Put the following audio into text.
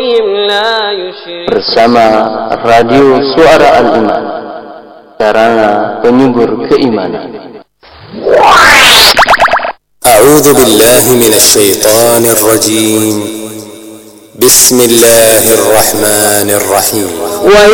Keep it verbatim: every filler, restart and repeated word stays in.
bersama Radio Suara Al-Iman, sarana penyubur keimanan. A'udzu billahi minasy syaithanir rajim. Bismillahirrahmanirrahim.